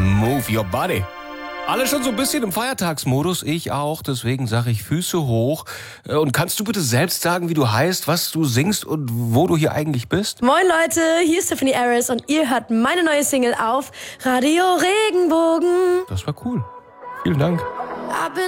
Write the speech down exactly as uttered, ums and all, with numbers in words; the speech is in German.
Move your body. Alle schon so ein bisschen im Feiertagsmodus, ich auch, deswegen sage ich Füße hoch. Und kannst du bitte selbst sagen, wie du heißt, was du singst und wo du hier eigentlich bist? Moin Leute, hier ist Tiffany Aris und ihr hört meine neue Single auf Radio Regenbogen. Das war cool. Vielen Dank.